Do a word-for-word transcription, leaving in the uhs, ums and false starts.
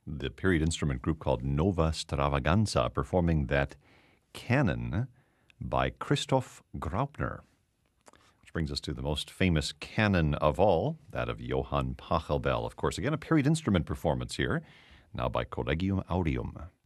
the period instrument group called Nova Stravaganza performing that canon by Christoph Graupner. Which brings us to the most famous canon of all, that of Johann Pachelbel. Of course, again, a period instrument performance here, now by Collegium Audium.